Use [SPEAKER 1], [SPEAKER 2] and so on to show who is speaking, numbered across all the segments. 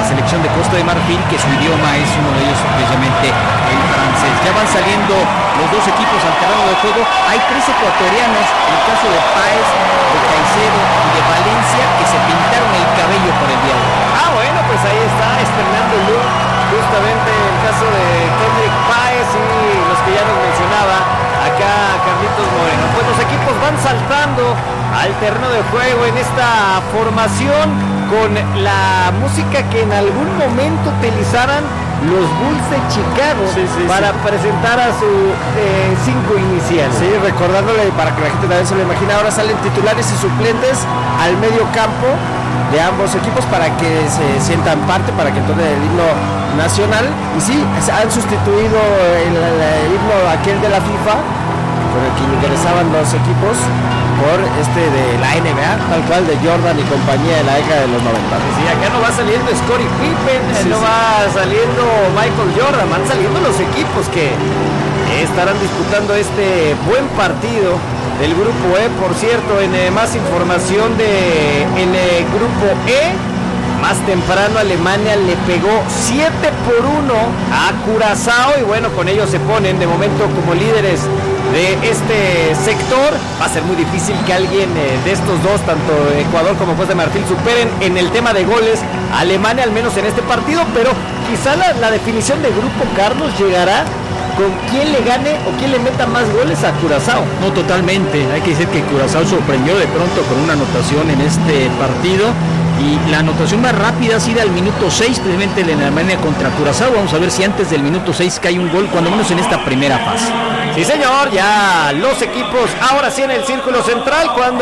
[SPEAKER 1] selección de Costa de Marfil, que su idioma es uno de ellos, precisamente el francés. Ya van saliendo los dos equipos al terreno de juego. Hay 3 ecuatorianos, en el caso de Páez, de Caicedo y de Valencia, que se pintaron el cabello por el día de hoy.
[SPEAKER 2] Bueno, pues ahí está estrenando el look, justamente el caso de Kendrick Páez y los que ya nos mencionaba acá Carlitos Moreno. Pues los equipos van saltando al terreno de juego en esta formación con la música que en algún momento utilizaran los Bulls de Chicago para presentar a su 5 inicial.
[SPEAKER 3] Sí, recordándole para que la gente también se lo imagine, ahora salen titulares y suplentes al medio campo de ambos equipos para que se sientan parte, para que entonen el himno nacional. Y sí, han sustituido el himno aquel de la FIFA, con el que ingresaban los equipos, por de la NBA, tal cual, de Jordan y compañía de la década de los 90.
[SPEAKER 2] Sí, acá no va saliendo Scottie Pippen, no va saliendo Michael Jordan, van saliendo los equipos que estarán disputando este buen partido del grupo E. Por cierto, en más información en el grupo E, más temprano Alemania le pegó 7-1 a Curazao y bueno, con ello se ponen de momento como líderes de este sector. Va a ser muy difícil que alguien de estos dos, tanto Ecuador como Costa de Marfil, superen en el tema de goles a Alemania, al menos en este partido, pero quizá la definición de grupo, Carlos, llegará con quién le gane o quién le meta más goles a Curazao.
[SPEAKER 1] No, totalmente. Hay que decir que Curazao sorprendió de pronto con una anotación en este partido. Y la anotación más rápida ha sido al minuto 6, precisamente en Alemania contra Curazao. Vamos a ver si antes del minuto 6 cae un gol, cuando menos en esta primera fase.
[SPEAKER 2] Sí, señor, ya los equipos ahora sí en el círculo central, cuando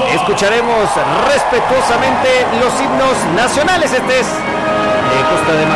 [SPEAKER 2] escucharemos respetuosamente los himnos nacionales. Este es de Costa de